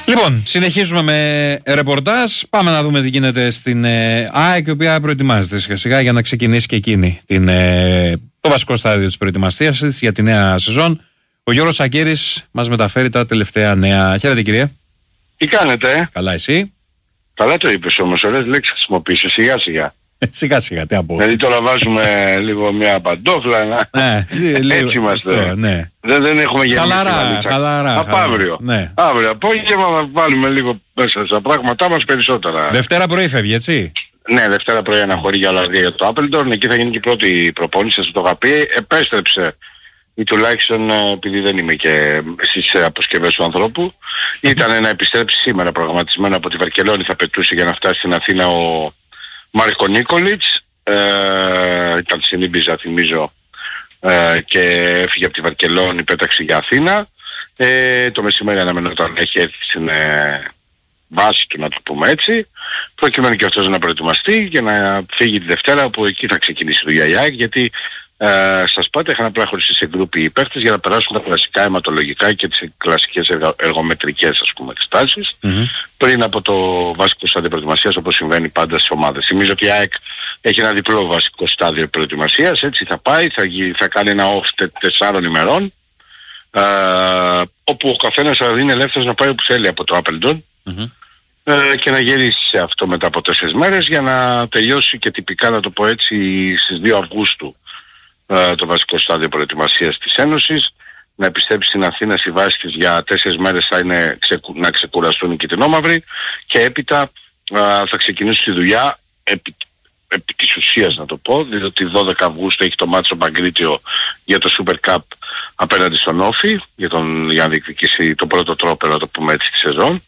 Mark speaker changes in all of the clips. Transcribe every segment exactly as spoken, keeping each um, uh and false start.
Speaker 1: Λοιπόν, συνεχίζουμε με ρεπορτάζ. Πάμε να δούμε τι γίνεται στην ε, ΑΕΚ, η οποία προετοιμάζεται σιγά σιγά για να ξεκινήσει και εκείνη την, ε, το βασικό στάδιο της προετοιμασίας της για τη νέα σεζόν. Ο Γιώργος Σακέρης μας μεταφέρει τα τελευταία νέα. Χαίρετε, κύριε.
Speaker 2: Τι κάνετε?
Speaker 1: Καλά, εσύ?
Speaker 2: Καλά το είπες όμως, ωραίες λέξεις χρησιμοποιήσεις, σιγά σιγά.
Speaker 1: Σιγά σιγά, τι από.
Speaker 2: Δηλαδή τώρα βάζουμε λίγο μια παντόφλα, να...
Speaker 1: ναι,
Speaker 2: έτσι είμαστε.
Speaker 1: Αυτό, ναι.
Speaker 2: δεν, δεν έχουμε γεννήσει.
Speaker 1: Χαλαρά, χαλαρά.
Speaker 2: Από αύριο.
Speaker 1: Ναι.
Speaker 2: Αύριο απόγευμα θα βάλουμε λίγο μέσα στα πράγματά μας περισσότερα.
Speaker 1: Δευτέρα πρωί φεύγει, έτσι?
Speaker 2: Ναι, Δευτέρα πρωί αναχωρεί για Ολλανδία για το Appledorn. Εκεί θα γίνει και η πρώτη προπόνηση, σας το είχα πει. Επέστρεψε, ή τουλάχιστον επειδή δεν είμαι και στις αποσκευές του ανθρώπου, ήταν να επιστρέψει σήμερα προγραμματισμένο από τη Βαρκελόνη, θα πετούσε για να φτάσει στην Αθήνα ο Μάρκο Νίκολιτς, ε, ήταν στην Ήμπιζα θυμίζω, ε, και έφυγε από τη Βαρκελόνη, πέταξε για Αθήνα. Ε, το μεσημέρι αναμενόταν να έχει έρθει στην ε, βάση του, να το πούμε έτσι, προκειμένου και αυτός να προετοιμαστεί και να φύγει τη Δευτέρα, όπου εκεί θα ξεκινήσει το γιαγιά, γιατί ε, σας πάτε είχαν απλά χωριστεί σε γκρούπι οι παίχτες για να περάσουν τα κλασικά αιματολογικά και τις κλασικές εργο, εργομετρικές ας πούμε εξετάσεις mm-hmm. πριν από το βασικό στάδιο προετοιμασίας, όπως συμβαίνει πάντα στις ομάδες. Θυμίζω ότι η ΑΕΚ έχει ένα διπλό βασικό στάδιο προετοιμασίας, έτσι θα πάει, θα, θα κάνει ένα off τε, τεσσάρων ημερών, ε, όπου ο καθένας θα είναι ελεύθερος να πάει όπου θέλει από το Appledorn mm-hmm. ε, και να γυρίσει σε αυτό μετά από τέσσερις μέρες για να τελειώσει και τυπικά, να το πω έτσι, στις δύο Αυγούστου το βασικό στάδιο προετοιμασίας της Ένωσης, να επιστρέψει στην Αθήνα στη βάση της για τέσσερις μέρες, θα είναι ξεκου, να ξεκουραστούν οι κυτρινόμαυροι, και έπειτα α, θα ξεκινήσει τη δουλειά επί, επί της ουσίας, να το πω, διότι δώδεκα Αυγούστου έχει το μάτσο Παγκρίτιο για το Super Cup απέναντι στον Όφη, για, τον, για να διεκδικήσει το πρώτο τρόπαιο, να το πούμε έτσι, τη σεζόν.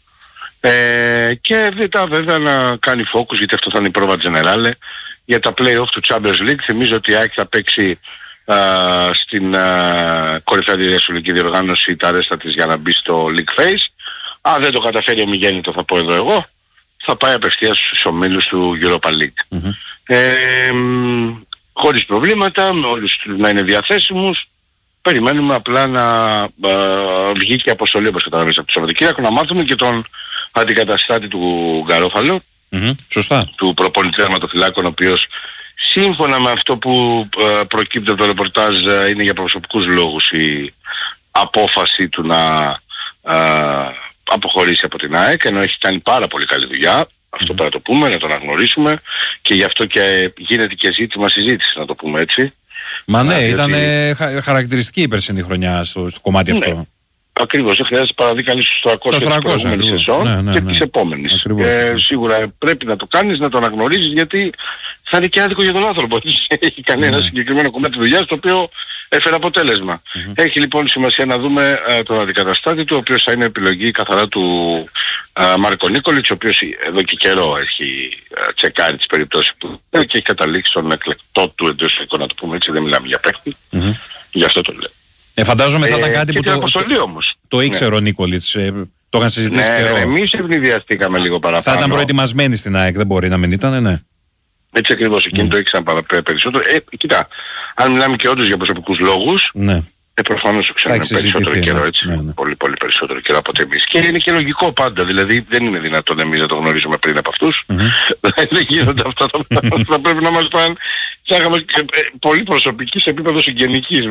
Speaker 2: Ε, και μετά βέβαια να κάνει focus, γιατί αυτό θα είναι η πρόβα Generale για τα play-off του Champions League. Θυμίζω ότι η ΑΕΚ θα παίξει α, στην κορυφαία διασωλική διοργάνωση τα ρέστα της για να μπει στο League Phase. Αν δεν το καταφέρει ο Μιγέννητο, θα πω εδώ εγώ, θα πάει απευθείας στους ομίλους του Europa League. Mm-hmm. Ε, χωρίς προβλήματα, με όλους να είναι διαθέσιμους. Περιμένουμε απλά να α, βγει και αποστολή, όπως καταλαβαίνεις, από το Σαββατοκύριακο, να μάθουμε και τον αντικαταστάτη του Γκαρόφαλο,
Speaker 1: mm-hmm. Σωστά.
Speaker 2: του προπονητή τερματοφυλάκων, ο οποίος σύμφωνα με αυτό που α, προκύπτει από το ρεπορτάζ α, είναι για προσωπικούς λόγους η απόφαση του να α, αποχωρήσει από την ΑΕΚ, ενώ έχει κάνει πάρα πολύ καλή δουλειά. Αυτό πρέπει να το πούμε, να το αναγνωρίσουμε, και γι' αυτό και γίνεται και ζήτημα συζήτηση, να το πούμε έτσι.
Speaker 1: Μα ναι, ήταν διότι... χαρακτηριστική η περσινή χρονιά στο, στο κομμάτι ναι. αυτό.
Speaker 2: Ακριβώς, δεν χρειάζεται παραδεί κανείς στους τριακόσιες της προηγούμενης σεζόν ναι, ναι, και ναι. της επόμενης. Ε, σίγουρα πρέπει να το κάνεις, να το αναγνωρίζεις, γιατί θα είναι και άδικο για τον άνθρωπο. Έχει κάνει ένα ναι. συγκεκριμένο κομμάτι δουλειάς το οποίο έφερε αποτέλεσμα. Mm-hmm. Έχει λοιπόν σημασία να δούμε uh, τον αντικαταστάτη του, ο οποίος θα είναι επιλογή καθαρά του uh, Μάρκο Νίκολιτς, ο οποίος εδώ και καιρό έχει uh, τσεκάρει τις περιπτώσεις που και έχει καταλήξει στον εκλεκτό του εντός εικόνα, να το πούμε έτσι, δεν μιλάμε για παίκτη. Mm-hmm. Γι' αυτό το λέω.
Speaker 1: Ε, φαντάζομαι θα ήταν ε, κάτι που το,
Speaker 2: το,
Speaker 1: το ήξερε ναι. ο Νίκολιτς, ε, το είχαν συζητήσει
Speaker 2: ναι,
Speaker 1: καιρό.
Speaker 2: Ναι, εμείς ευνηδιαστήκαμε λίγο παραπάνω.
Speaker 1: Θα ήταν προετοιμασμένοι στην ΑΕΚ, δεν μπορεί να μην ήταν, ναι.
Speaker 2: Έτσι ακριβώς, εκείνοι mm. το ήξεραν παραπέρα περισσότερο. Ε, κοίτα, αν μιλάμε και όντως για προσωπικούς λόγους, ναι. ε, προφανώς το ξέρουμε περισσότερο καιρό, ναι. έτσι. Ναι, ναι. Πολύ, πολύ περισσότερο καιρό από ότι εμείς. Και είναι και λογικό πάντα, δηλαδή δεν είναι δυνατόν εμείς να το γνωρίζουμε πριν από αυτούς. Mm-hmm. δεν γίνονται αυτά τα πράγματα. Θα πρέπει να μας πάνε, θα είχαμε πολύ προσωπική σε επίπεδο συγγενικής,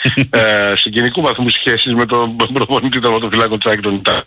Speaker 2: ε, συγγενικού βαθμού σχέσης με τον προπονητή τερματοφυλάκων Τσάκη τον Ιτά.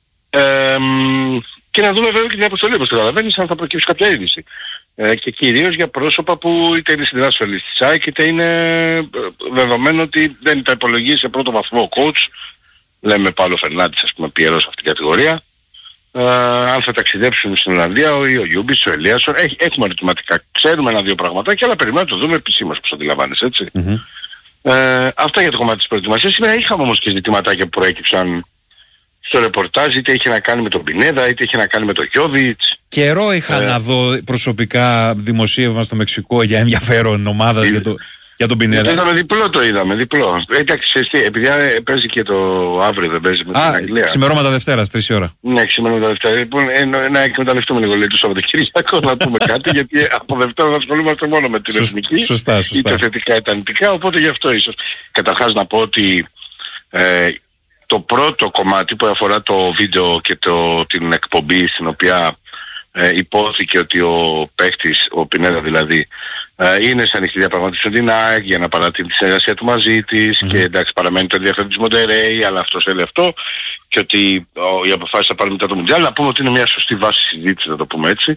Speaker 2: Ε, και να δούμε βέβαια και την αποστολή, όπως καταλαβαίνεις, αν θα προκύψει κάποια είδηση. Ε, και κυρίως για πρόσωπα που είτε είναι στην ασφαλής της ΑΕΚ, είτε είναι δεδομένο ότι δεν τα υπολογίζει σε πρώτο βαθμό ο coach. Λέμε Παύλο Φερνάντης, ας πούμε, πιερός σε αυτήν την κατηγορία. Ε, αν θα ταξιδέψουν στην Ολλανδία, ο Ιούμπιτς, ο Ελίασον, Έχ, έχουμε ερωτηματικά. Ξέρουμε ένα-δύο πραγματάκια, αλλά περιμένουμε να το δούμε επισήμως, όπως αντιλαμβάνεις, έτσι. Mm-hmm. Ε, αυτά για το κομμάτι της προετοιμασίας. Σήμερα είχαμε όμως και ζητηματάκια που προέκυψαν στο ρεπορτάζ, είτε είχε να κάνει με τον Πινέδα, είτε είχε να κάνει με τον Γιώβιτς. Καιρό είχα ε, να δω προσωπικά δημοσίευμα στο Μεξικό για ενδιαφέρον ομάδας για, το, για τον Πινέδα. Είδαμε διπλό, το είδαμε, διπλό. Εντάξει, επειδή παίζει και το αύριο, δεν παίζει με την Αγγλία. Ξημερώματα Δευτέρας, τρεις η ώρα. Ναι, ξημερώματα Δευτέρα. Λοιπόν, ε, να εκμεταλλευτούμε λίγο λίγο το Σαββατοκύριακο, να πούμε κάτι, γιατί από Δευτέρα θα ασχολούμαστε μόνο με την εθνική. Σωστά, σωστά. Είτε θετικά είτε αρνητικά, οπότε γι' αυτό ίσως. Καταρχάς να πω ότι ε, το πρώτο κομμάτι που αφορά το βίντεο και το, την εκπομπή στην οποία ε, υπόθηκε ότι ο παίχτης, ο Πινέδα δηλαδή, ε, είναι σε ανοιχτή διαπραγμάτευση με την ΑΕΚ για να παρατείνει τη συνεργασία του μαζί της mm-hmm. και εντάξει παραμένει το ενδιαφέρον της Μοντερέι, αλλά αυτός θέλει αυτό και ότι ο, οι αποφάσεις θα πάρουν μετά το Μουντιάλ. Να πούμε ότι είναι μια σωστή βάση συζήτηση, να το πούμε έτσι.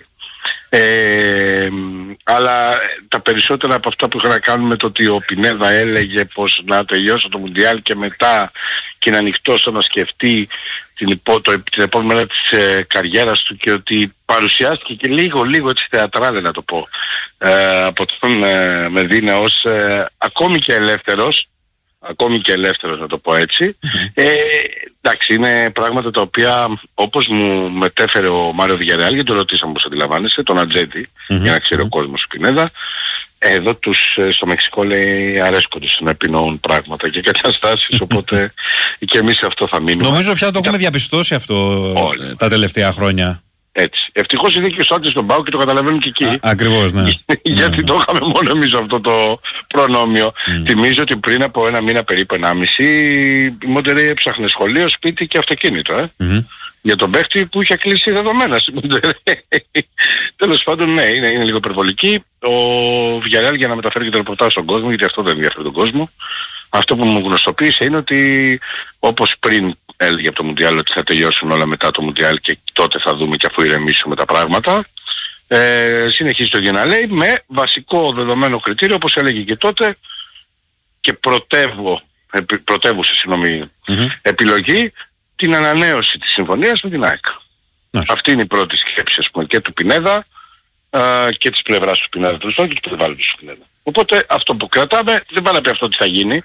Speaker 2: Ε, αλλά τα περισσότερα από αυτά που είχαν να κάνουν με το ότι ο Πινέδα έλεγε πως να τελειώσει το Μουντιάλ και μετά και είναι ανοιχτός να σκεφτεί την, υπό, το, την επόμενη μέρα της ε, καριέρας του και ότι παρουσιάστηκε και λίγο λίγο έτσι θεατράλε να το πω ε, από τον ε, Μεδίνα ως ε, ακόμη και ελεύθερος ακόμη και ελεύθερος να το πω έτσι. Mm-hmm. Ε, εντάξει, είναι πράγματα τα οποία όπως μου μετέφερε ο Μάριο Βιγιαρεάλ, γιατί το ρωτήσαμε πώς αντιλαμβάνεσαι, τον Ατζέντη, mm-hmm. για να ξέρει ο κόσμος του Πινέδα, εδώ τους στο Μεξικό λέει αρέσκονται να επινοούν πράγματα και καταστάσεις, οπότε και εμείς αυτό θα μείνουμε.
Speaker 1: Νομίζω πια το έχουμε διαπιστώσει αυτό όλοι τα τελευταία χρόνια.
Speaker 2: Έτσι. Ευτυχώς είναι και ο Σάντζες στον ΠΑΟΚ και το καταλαβαίνουν και εκεί. Α,
Speaker 1: ακριβώς, ναι.
Speaker 2: Γιατί ναι, ναι. το είχαμε μόνο εμείς αυτό το προνόμιο. Mm. Θυμίζω ότι πριν από ένα μήνα περίπου ενάμιση η Μοντερέι έψαχνε σχολείο, σπίτι και αυτοκίνητο. Ε? Mm-hmm. Για τον παίχτη που είχε κλείσει δεδομένα στη Μοντερέι. Τέλος πάντων, ναι, είναι, είναι λίγο υπερβολική. Ο Βιγιαρεάλ για να μεταφέρει και το ρεπορτάζ στον κόσμο, γιατί αυτό δεν ενδιαφέρει τον κόσμο. Αυτό που μου γνωστοποίησε είναι ότι όπως πριν έλεγε από το Μουντιάλ ότι θα τελειώσουν όλα μετά το Μουντιάλ και τότε θα δούμε και αφού ηρεμήσουμε τα πράγματα, ε, συνεχίζει το ίδιο να λέει με βασικό δεδομένο κριτήριο όπως έλεγε και τότε και πρωτεύω, επι, πρωτεύουσε συγγνώμη, mm-hmm. επιλογή την ανανέωση της συμφωνίας με την ΑΕΚ. Mm-hmm. Αυτή είναι η πρώτη σκέψη ας πούμε, και του Πινέδα α, και της πλευράς του Πινέδα του και του περιβάλλοντος του Πινέδα. Οπότε αυτό που κρατάμε δεν πάει να πει αυτό τι θα γίνει.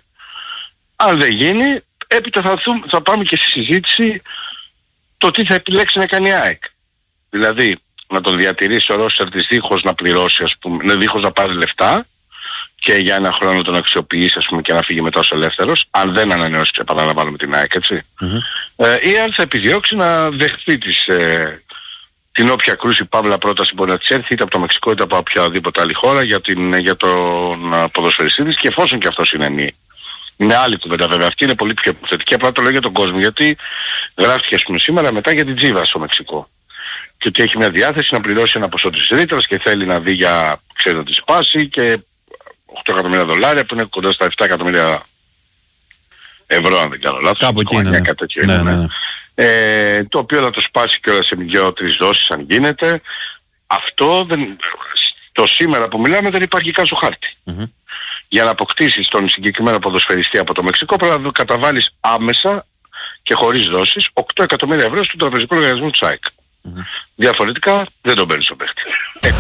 Speaker 2: Αν δεν γίνει, έπειτα θα, θούμε, θα πάμε και στη συζήτηση το τι θα επιλέξει να κάνει η ΑΕΚ. Δηλαδή να τον διατηρήσει ο Ρόστερ της δίχως να πληρώσει, ας πούμε, δίχως να πάρει λεφτά και για ένα χρόνο τον αξιοποιήσει ας πούμε, και να φύγει μετά ως ελεύθερος, αν δεν ανανεώσει και επαναλαμβάνουμε την ΑΕΚ, έτσι. Mm-hmm. Ε, ή αν θα επιδιώξει να δεχθεί τις, ε, την όποια κρούση παύλα πρόταση μπορεί να της έρθει είτε από το Μεξικό είτε από οποιαδήποτε άλλη χώρα για, την, για τον ποδοσφαιριστή της και εφόσον και αυτός είναι μη. Είναι άλλη κουβέντα βέβαια, αυτή είναι πολύ πιο υποθετική, απλά το λέω για τον κόσμο γιατί γράφτηκε ας πούμε σήμερα μετά για την Τζίβα στο Μεξικό και ότι έχει μια διάθεση να πληρώσει ένα ποσό της ρήτρας και θέλει να δει για, ξέρετε, να τη σπάσει και οκτώ εκατομμύρια δολάρια που είναι κοντά στα επτά εκατομμύρια ευρώ αν δεν κάνω λάθος.
Speaker 1: Κάπου εκεί είναι. Ναι.
Speaker 2: Ναι, ναι, ναι. Ε, το οποίο θα το σπάσει και όλα σε δύο-τρεις δόσεις αν γίνεται. Αυτό δεν, το σήμερα που μιλάμε δεν υπάρχει καν στο χάρτη. Mm-hmm. Για να αποκτήσεις τον συγκεκριμένο ποδοσφαιριστή από το Μεξικό πρέπει να καταβάλεις άμεσα και χωρίς δόσεις οκτώ εκατομμύρια ευρώ στον τραπεζικό λογαριασμό του ΑΕΚ. Mm-hmm. Διαφορετικά δεν τον παίρνεις ο παίχτη.